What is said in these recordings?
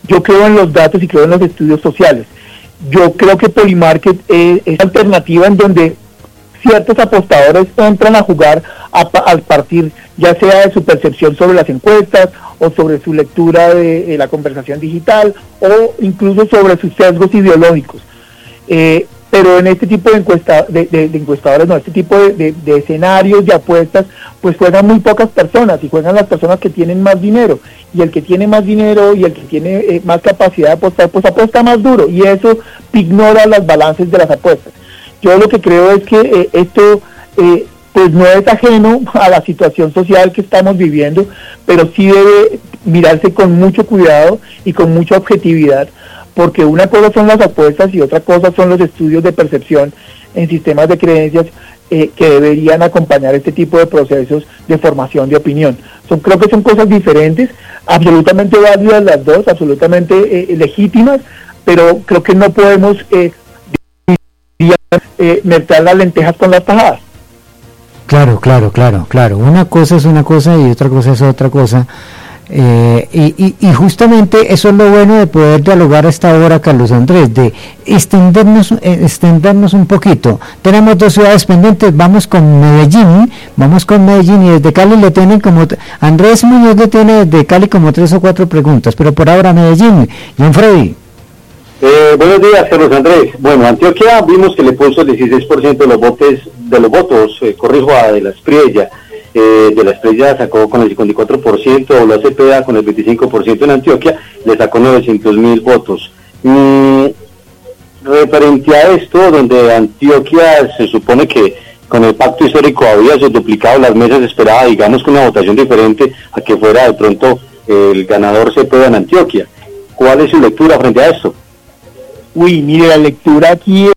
yo creo en los datos y creo en los estudios sociales. Yo creo que Polymarket es alternativa en donde ciertos apostadores entran a jugar a partir ya sea de su percepción sobre las encuestas o sobre su lectura de la conversación digital o incluso sobre sus sesgos ideológicos. Pero en este tipo de encuestadores, no, este tipo de escenarios de apuestas, pues juegan muy pocas personas y juegan las personas que tienen más dinero, y el que tiene más dinero y el que tiene más capacidad de apostar, pues apuesta más duro, y eso ignora las balances de las apuestas. Yo lo que creo es que esto pues no es ajeno a la situación social que estamos viviendo, pero sí debe mirarse con mucho cuidado y con mucha objetividad, porque una cosa son las apuestas y otra cosa son los estudios de percepción en sistemas de creencias que deberían acompañar este tipo de procesos de formación de opinión. Creo que son cosas diferentes, absolutamente válidas las dos, absolutamente legítimas, pero creo que no podemos mezclar las lentejas con las tajadas. Claro. Una cosa es una cosa y otra cosa es otra cosa. Y justamente eso es lo bueno de poder dialogar a esta hora, Carlos Andrés, de extendernos un poquito. Tenemos dos ciudades pendientes, vamos con Medellín y desde Cali le tienen Andrés Muñoz le tiene desde Cali como 3 o 4 preguntas, pero por ahora Medellín, John Freddy. Buenos días, Carlos Andrés. Bueno, Antioquia vimos que le puso el 16% de los votos, corrijo, a de la Espriella. De la Espriella sacó con el 54%, la Cepeda con el 25% en Antioquia, le sacó 900.000 votos. Referente a esto, donde Antioquia se supone que con el pacto histórico había duplicado las mesas, esperaba, digamos, que una votación diferente a que fuera de pronto el ganador Cepeda en Antioquia. ¿Cuál es su lectura frente a esto? Uy, mire, la lectura aquí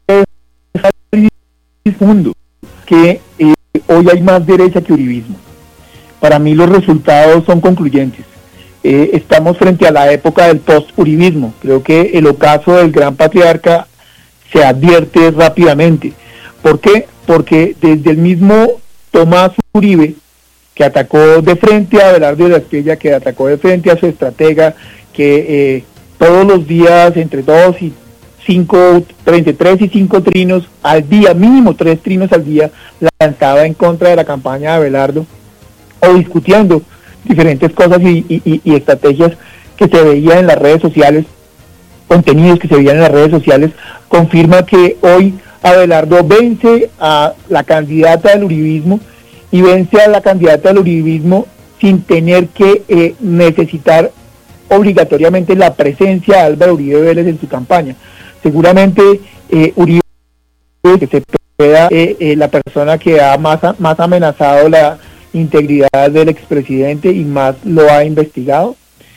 es mundo, que hoy hay más derecha que uribismo. Para mí los resultados son concluyentes. Estamos frente a la época del post-uribismo. Creo que el ocaso del gran patriarca se advierte rápidamente. ¿Por qué? Porque desde el mismo Tomás Uribe, que atacó de frente a Abelardo de la Espriella, que atacó de frente a su estratega, que todos los días entre 2 y 5, 33 y 5 trinos al día, mínimo 3 trinos al día, lanzaba en contra de la campaña de Abelardo, o discutiendo diferentes cosas y estrategias que se veían en las redes sociales, contenidos que se veían en las redes sociales, confirma que hoy Abelardo vence a la candidata del uribismo y vence a la candidata del uribismo sin tener que necesitar obligatoriamente la presencia de Álvaro Uribe Vélez en su campaña. Seguramente Uribe, que se queda la persona que ha más amenazado la integridad del expresidente y más lo ha investigado.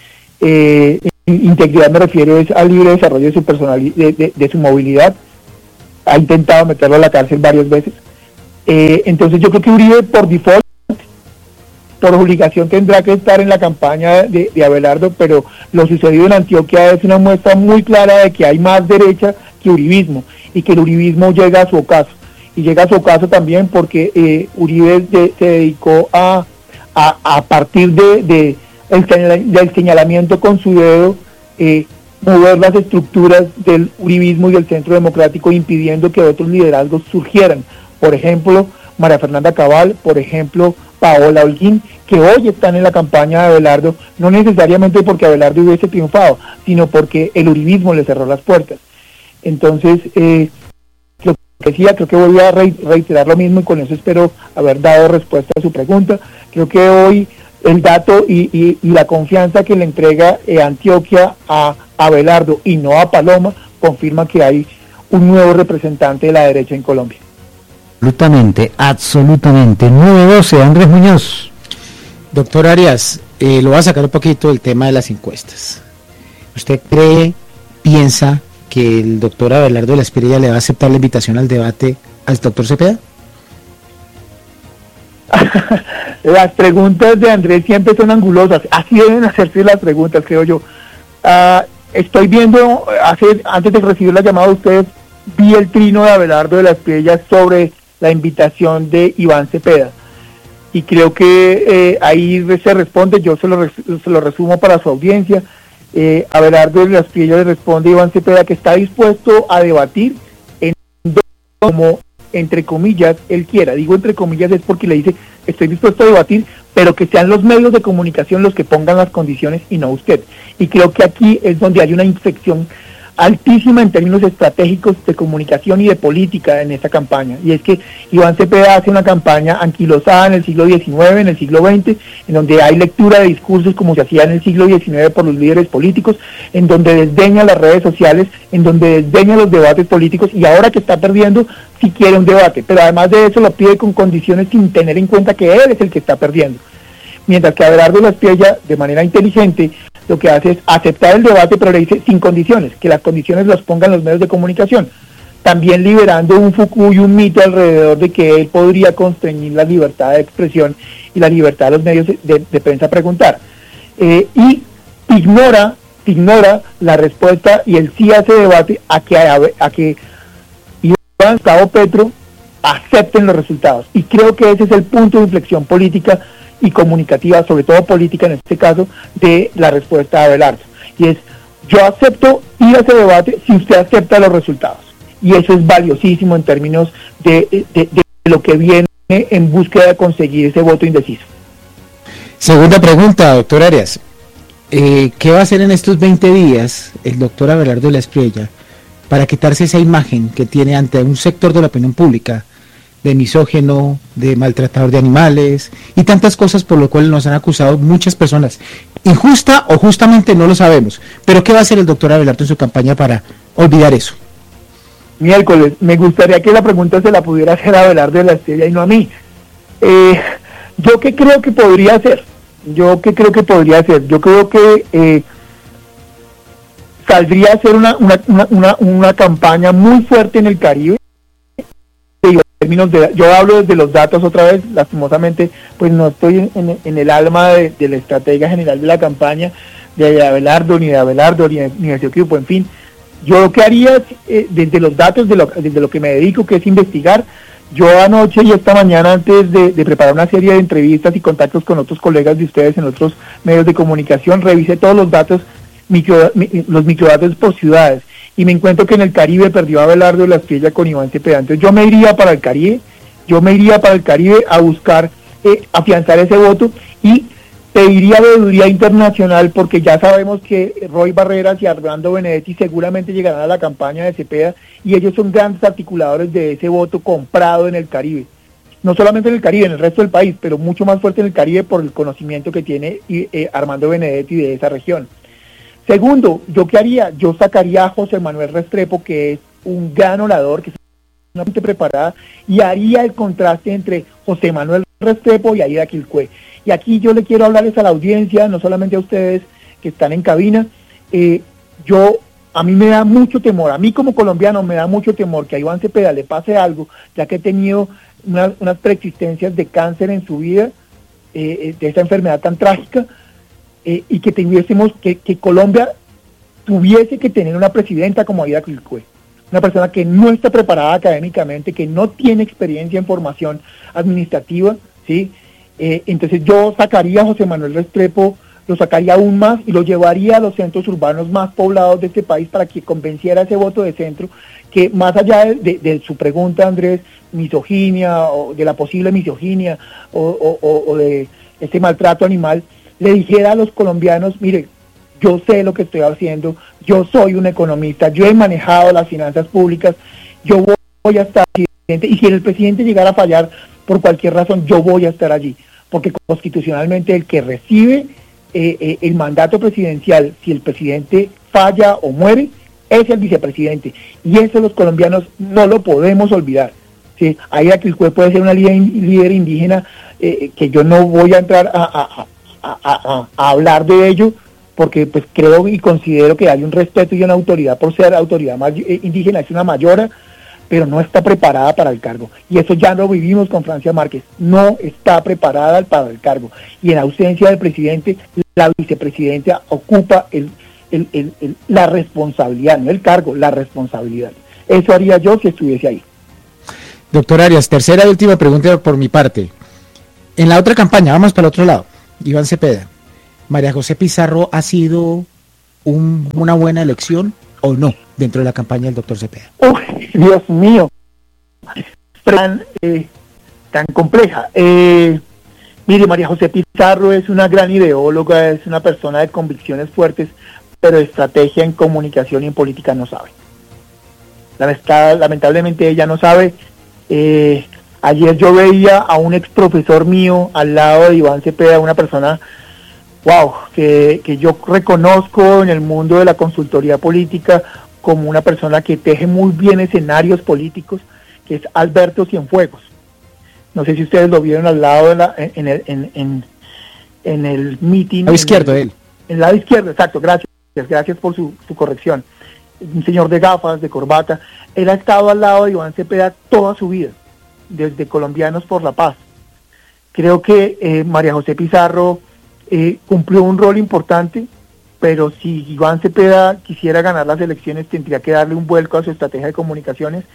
Integridad me refiero es al libre desarrollo de su personalidad, de su movilidad. Ha intentado meterlo a la cárcel varias veces. Entonces yo creo que Uribe por default, por obligación, tendrá que estar en la campaña de Abelardo, pero lo sucedido en Antioquia es una muestra muy clara de que hay más derecha que uribismo, y que el uribismo llega a su ocaso, y llega a su ocaso también porque Uribe se dedicó a partir del señalamiento con su dedo, mover las estructuras del uribismo y del centro democrático, impidiendo que otros liderazgos surgieran. Por ejemplo, María Fernanda Cabal, por ejemplo, Paola Holguín, que hoy están en la campaña de Abelardo, no necesariamente porque Abelardo hubiese triunfado, sino porque el uribismo le cerró las puertas. Entonces, lo que decía, creo que voy a reiterar lo mismo, y con eso espero haber dado respuesta a su pregunta. Creo que hoy el dato y la confianza que le entrega Antioquia a Abelardo y no a Paloma confirma que hay un nuevo representante de la derecha en Colombia. Absolutamente. 9-12, Andrés Muñoz. Doctor Arias, lo voy a sacar un poquito del tema de las encuestas. ¿Usted piensa que el doctor Abelardo de la Espriella le va a aceptar la invitación al debate al doctor Cepeda? Las preguntas de Andrés siempre son angulosas, así deben hacerse las preguntas, creo yo. Estoy viendo, antes de recibir la llamada de ustedes, vi el trino de Abelardo de la Espriella sobre la invitación de Iván Cepeda, y creo que ahí se responde. Yo se lo resumo para su audiencia. Abelardo de las Priella le responde a Iván Cepeda que está dispuesto a debatir como entre comillas él quiera. Digo entre comillas es porque le dice estoy dispuesto a debatir, pero que sean los medios de comunicación los que pongan las condiciones y no usted. Y creo que aquí es donde hay una infección altísima en términos estratégicos de comunicación y de política en esta campaña, y es que Iván Cepeda hace una campaña anquilosada en el siglo XIX, en el siglo XX, en donde hay lectura de discursos como se hacía en el siglo XIX por los líderes políticos, en donde desdeña las redes sociales, en donde desdeña los debates políticos, y ahora que está perdiendo, sí quiere un debate, pero además de eso lo pide con condiciones sin tener en cuenta que él es el que está perdiendo. Mientras que Abelardo de las Priella, de manera inteligente, lo que hace es aceptar el debate, pero le dice sin condiciones, que las condiciones las pongan los medios de comunicación, también liberando un fuku y un mito alrededor de que él podría constreñir la libertad de expresión y la libertad de los medios de prensa a preguntar. Y ignora la respuesta y el sí hace debate a que Iván, Gustavo Petro acepten los resultados. Y creo que ese es el punto de inflexión política y comunicativa, sobre todo política en este caso, de la respuesta de Abelardo. Y es, yo acepto ir a ese debate si usted acepta los resultados. Y eso es valiosísimo en términos de lo que viene en búsqueda de conseguir ese voto indeciso. Segunda pregunta, doctor Arias. ¿Qué va a hacer en estos 20 días el doctor Abelardo de las Priella para quitarse esa imagen que tiene ante un sector de la opinión pública de misógeno, de maltratador de animales y tantas cosas por lo cual nos han acusado muchas personas? Injusta o justamente no lo sabemos, pero ¿qué va a hacer el doctor Abelardo en su campaña para olvidar eso? Miércoles, me gustaría que la pregunta se la pudiera hacer a Abelardo de la Priella y no a mí. ¿Yo qué creo que podría hacer? Yo creo que saldría a hacer una campaña muy fuerte en el Caribe. Yo hablo desde los datos otra vez, lastimosamente pues no estoy en el alma de la estrategia general de la campaña de Abelardo, ni de Equipo, en fin. Yo lo que haría desde los datos, desde lo que me dedico, que es investigar. Yo anoche y esta mañana, antes de preparar una serie de entrevistas y contactos con otros colegas de ustedes en otros medios de comunicación, revisé todos los datos, los microdatos por ciudades, y me encuentro que en el Caribe perdió Abelardo de las Priella con Iván Cepeda. Entonces yo me iría para el Caribe a buscar afianzar ese voto y pediría veeduría internacional, porque ya sabemos que Roy Barreras y Armando Benedetti seguramente llegarán a la campaña de Cepeda, y ellos son grandes articuladores de ese voto comprado en el Caribe. No solamente en el Caribe, en el resto del país, pero mucho más fuerte en el Caribe por el conocimiento que tiene Armando Benedetti de esa región. Segundo, ¿yo qué haría? Yo sacaría a José Manuel Restrepo, que es un gran orador, que es una mente preparada, y haría el contraste entre José Manuel Restrepo y Aida Quilcue. Y aquí yo le quiero hablarles a la audiencia, no solamente a ustedes que están en cabina. A mí me da mucho temor, a mí como colombiano me da mucho temor que a Iván Cepeda le pase algo, ya que he tenido unas preexistencias de cáncer en su vida, de esta enfermedad tan trágica, y que Colombia tuviese que tener una presidenta como Aida Quilcue, una persona que no está preparada académicamente, que no tiene experiencia en formación administrativa, ¿sí? Entonces yo sacaría a José Manuel Restrepo, lo sacaría aún más y lo llevaría a los centros urbanos más poblados de este país para que convenciera ese voto de centro, que más allá de su pregunta, Andrés, misoginia, o de la posible misoginia, o de este maltrato animal, le dijera a los colombianos, mire, yo sé lo que estoy haciendo, yo soy un economista, yo he manejado las finanzas públicas, yo voy a estar presidente, y si el presidente llegara a fallar por cualquier razón, yo voy a estar allí, porque constitucionalmente el que recibe el mandato presidencial, si el presidente falla o muere, es el vicepresidente, y eso los colombianos no lo podemos olvidar, ¿sí? Aida Quilcue puede ser una líder indígena, que yo no voy a entrar a hablar de ello, porque pues creo y considero que hay un respeto y una autoridad por ser autoridad indígena, es una mayora, pero no está preparada para el cargo, y eso ya lo vivimos con Francia Márquez, no está preparada para el cargo, y en ausencia del presidente, la vicepresidenta ocupa la responsabilidad, no el cargo, la responsabilidad. Eso haría yo si estuviese ahí. Doctor Arias, tercera y última pregunta por mi parte. En la otra campaña, vamos para el otro lado, Iván Cepeda, María José Pizarro ha sido una buena elección o no dentro de la campaña del doctor Cepeda? Uy, Dios mío, tan compleja. Mire, María José Pizarro es una gran ideóloga, es una persona de convicciones fuertes, pero estrategia en comunicación y en política no sabe. Lamentablemente ella no sabe. Ayer yo veía a un ex profesor mío al lado de Iván Cepeda, una persona, que yo reconozco en el mundo de la consultoría política como una persona que teje muy bien escenarios políticos, que es Alberto Cienfuegos. No sé si ustedes lo vieron al lado de en el meeting. Lado izquierdo de él. En el lado izquierdo, exacto, gracias por su corrección. Un señor de gafas, de corbata. Él ha estado al lado de Iván Cepeda toda su vida, desde Colombianos por la Paz. Creo que María José Pizarro cumplió un rol importante, pero si Iván Cepeda quisiera ganar las elecciones tendría que darle un vuelco a su estrategia de comunicaciones.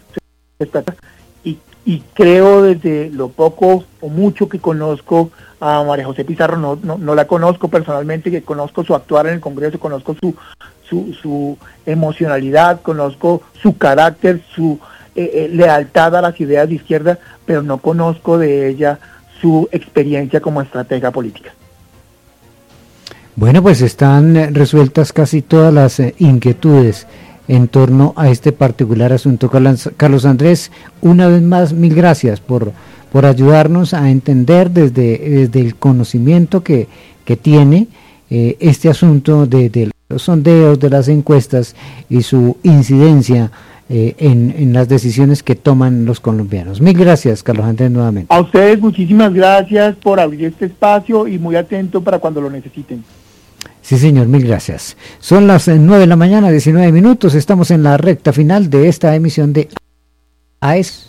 Y creo, desde lo poco o mucho que conozco a María José Pizarro, no la conozco personalmente, que conozco su actuar en el Congreso, conozco su emocionalidad, conozco su carácter, su lealtad a las ideas de izquierda, pero no conozco de ella su experiencia como estratega política. Bueno, pues están resueltas casi todas las inquietudes en torno a este particular asunto. Carlos Andrés, una vez más, mil gracias por ayudarnos a entender desde el conocimiento que tiene este asunto de los sondeos, de las encuestas y su incidencia en las decisiones que toman los colombianos. Mil gracias, Carlos Andrés, nuevamente. A ustedes muchísimas gracias por abrir este espacio y muy atento para cuando lo necesiten. Sí, señor, mil gracias. Son las 9 de la mañana, 19 minutos. Estamos en la recta final de esta emisión de AES.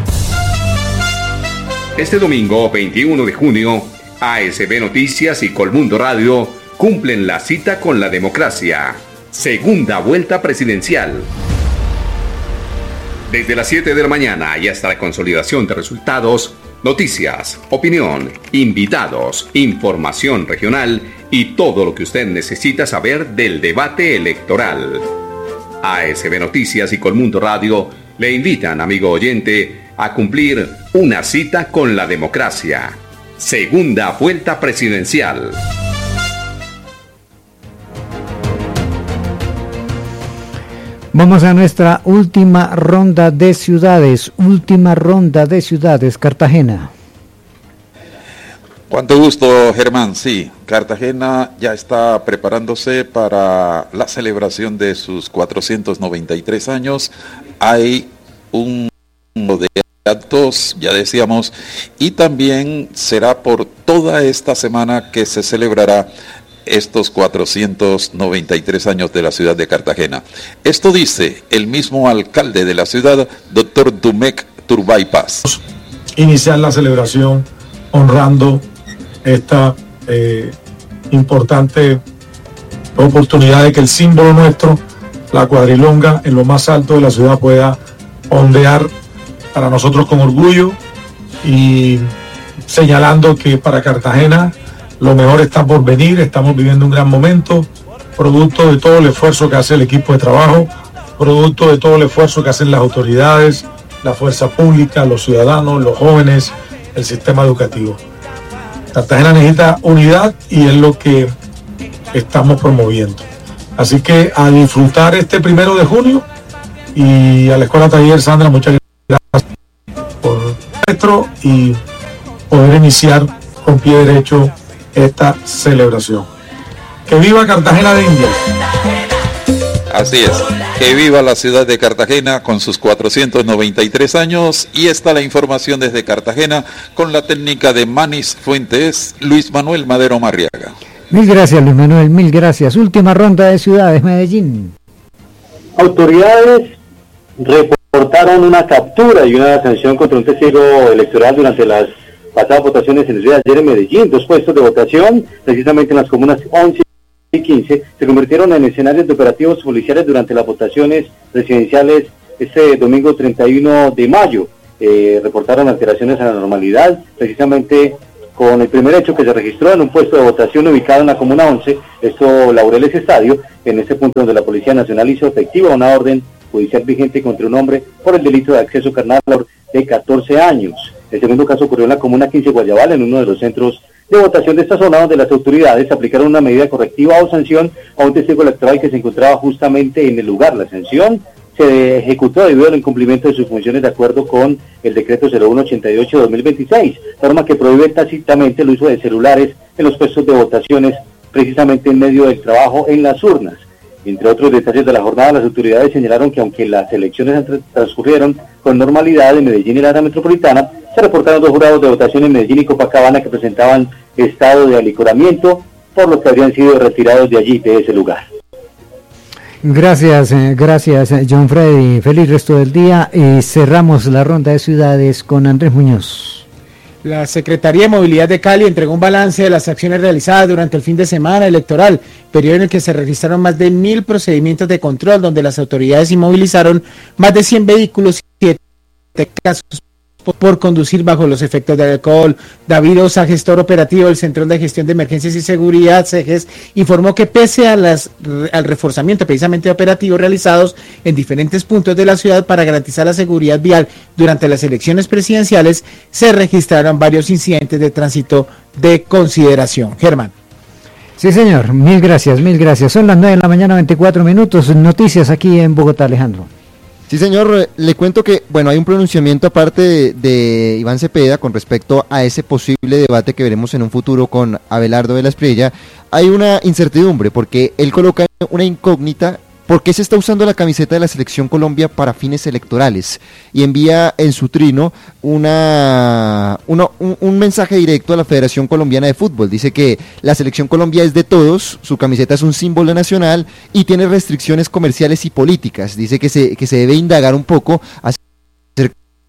Este domingo, 21 de junio, ASB Noticias y Colmundo Radio cumplen la cita con la democracia. Segunda vuelta presidencial. Desde las 7 de la mañana y hasta la consolidación de resultados, noticias, opinión, invitados, información regional y todo lo que usted necesita saber del debate electoral. ASB Noticias y Colmundo Radio le invitan, amigo oyente, a cumplir una cita con la democracia. Segunda vuelta presidencial. Vamos a nuestra última ronda de ciudades, Cartagena. Cuánto gusto, Germán. Sí, Cartagena ya está preparándose para la celebración de sus 493 años. Hay un de actos, ya decíamos, y también será por toda esta semana que se celebrará estos 493 años de la ciudad de Cartagena. Esto dice el mismo alcalde de la ciudad, doctor Dumek Turbay Paz. Iniciar la celebración honrando esta importante oportunidad de que el símbolo nuestro, la cuadrilonga, en lo más alto de la ciudad pueda ondear para nosotros con orgullo y señalando que para Cartagena lo mejor está por venir. Estamos viviendo un gran momento, producto de todo el esfuerzo que hace el equipo de trabajo, producto de todo el esfuerzo que hacen las autoridades, la fuerza pública, los ciudadanos, los jóvenes, el sistema educativo. Cartagena necesita unidad y es lo que estamos promoviendo. Así que a disfrutar este 1 de junio y a la Escuela Taller Sandra, muchas gracias por nuestro y poder iniciar con pie derecho esta celebración. ¡Que viva Cartagena de Indias! Así es, que viva la ciudad de Cartagena con sus 493 años. Y está la información desde Cartagena con la técnica de Manis Fuentes, Luis Manuel Madero Marriaga. Mil gracias, Luis Manuel, mil gracias. Última ronda de ciudades, Medellín. Autoridades reportaron una captura y una sanción contra un testigo electoral durante las pasadas votaciones en el día de ayer en Medellín. 2 puestos de votación, precisamente en las comunas 11 y 15, se convirtieron en escenarios de operativos policiales durante las votaciones presidenciales este domingo 31 de mayo. Reportaron alteraciones a la normalidad, precisamente con el primer hecho que se registró en un puesto de votación ubicado en la Comuna 11, esto Laureles Estadio, en este punto donde la Policía Nacional hizo efectiva una orden judicial vigente contra un hombre por el delito de acceso carnal de 14 años. El segundo caso ocurrió en la Comuna 15 Guayabal, en uno de los centros de votación de esta zona, donde las autoridades aplicaron una medida correctiva o sanción a un testigo electoral que se encontraba justamente en el lugar. La sanción se ejecutó debido al incumplimiento de sus funciones de acuerdo con el decreto 0188-2026, norma que prohíbe tácitamente el uso de celulares en los puestos de votaciones, precisamente en medio del trabajo en las urnas. Entre otros detalles de la jornada, las autoridades señalaron que aunque las elecciones transcurrieron con normalidad en Medellín y la área metropolitana, se reportaron 2 jurados de votación en Medellín y Copacabana que presentaban estado de alicoramiento, por lo que habrían sido retirados de allí, de ese lugar. Gracias, John Freddy. Feliz resto del día y cerramos la ronda de ciudades con Andrés Muñoz. La Secretaría de Movilidad de Cali entregó un balance de las acciones realizadas durante el fin de semana electoral, periodo en el que se registraron más de 1.000 procedimientos de control, donde las autoridades inmovilizaron más de 100 vehículos y 7 casos por conducir bajo los efectos del alcohol. David Osa, gestor operativo del Centro de Gestión de Emergencias y Seguridad, CEGES, informó que pese a al reforzamiento precisamente operativos realizados en diferentes puntos de la ciudad para garantizar la seguridad vial durante las elecciones presidenciales, se registraron varios incidentes de tránsito de consideración. Germán. Sí, señor, mil gracias. Son las 9 de la mañana, 24 minutos. Noticias aquí en Bogotá, Alejandro. Sí, señor, le cuento que, hay un pronunciamiento aparte de Iván Cepeda con respecto a ese posible debate que veremos en un futuro con Abelardo de la Espriella. Hay una incertidumbre porque él coloca una incógnita. ¿Por qué se está usando la camiseta de la Selección Colombia para fines electorales? Y envía en su trino un mensaje directo a la Federación Colombiana de Fútbol. Dice que la Selección Colombia es de todos, su camiseta es un símbolo nacional y tiene restricciones comerciales y políticas. Dice que se debe indagar un poco acerca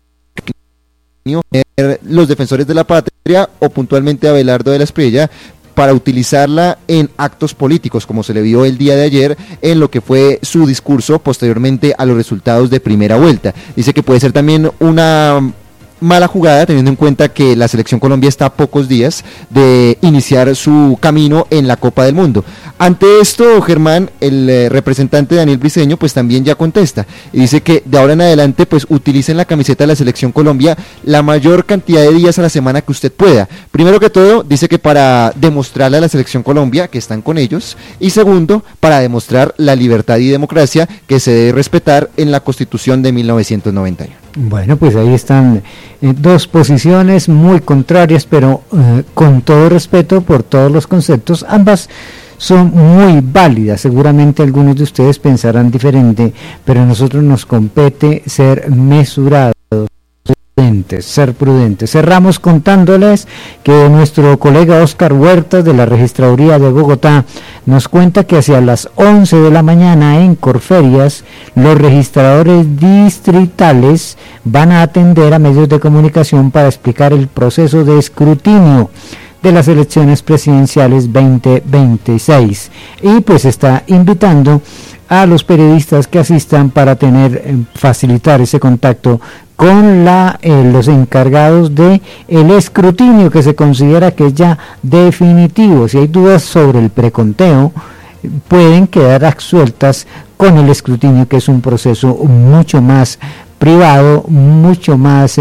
de los defensores de la patria o puntualmente Abelardo de la Espriella para utilizarla en actos políticos, como se le vio el día de ayer en lo que fue su discurso posteriormente a los resultados de primera vuelta. Dice que puede ser también una mala jugada, teniendo en cuenta que la Selección Colombia está a pocos días de iniciar su camino en la Copa del Mundo. Ante esto, Germán, el representante Daniel Briceño, pues también ya contesta y dice que de ahora en adelante pues utilicen la camiseta de la Selección Colombia la mayor cantidad de días a la semana que usted pueda. Primero que todo, dice que para demostrarle a la Selección Colombia que están con ellos, y segundo, para demostrar la libertad y democracia que se debe respetar en la Constitución de 1991. Bueno, pues ahí están dos posiciones muy contrarias, pero con todo respeto por todos los conceptos, ambas son muy válidas. Seguramente algunos de ustedes pensarán diferente, pero a nosotros nos compete ser mesurados, ser prudentes. Cerramos contándoles que nuestro colega Oscar Huertas de la Registraduría de Bogotá nos cuenta que hacia las 11 de la mañana en Corferias los registradores distritales van a atender a medios de comunicación para explicar el proceso de escrutinio de las elecciones presidenciales 2026 y pues está invitando a los periodistas que asistan para facilitar ese contacto con los encargados de el escrutinio, que se considera que es ya definitivo. Si hay dudas sobre el preconteo, pueden quedar absueltas con el escrutinio, que es un proceso mucho más privado, mucho más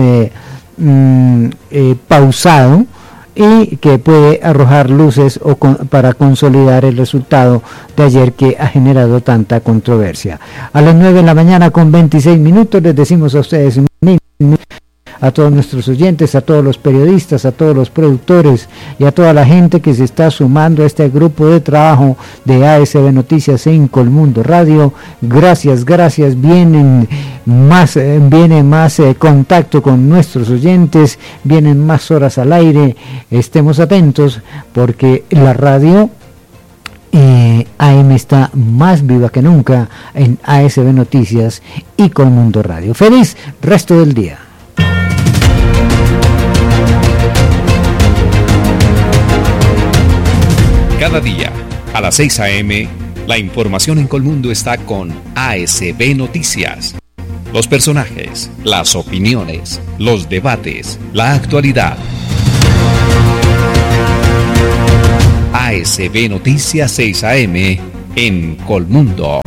pausado, y que puede arrojar luces para consolidar el resultado de ayer, que ha generado tanta controversia. A las 9 de la mañana con 26 minutos les decimos a ustedes, a todos nuestros oyentes, a todos los periodistas, a todos los productores y a toda la gente que se está sumando a este grupo de trabajo de ASB Noticias en Colmundo Radio. Gracias, viene más contacto con nuestros oyentes, vienen más horas al aire. Estemos atentos porque la radio AM está más viva que nunca en ASB Noticias y Colmundo Radio. Feliz resto del día. Cada día, a las 6 a.m., la información en Colmundo está con ASB Noticias. Los personajes, las opiniones, los debates, la actualidad. ASB Noticias 6 AM en Colmundo.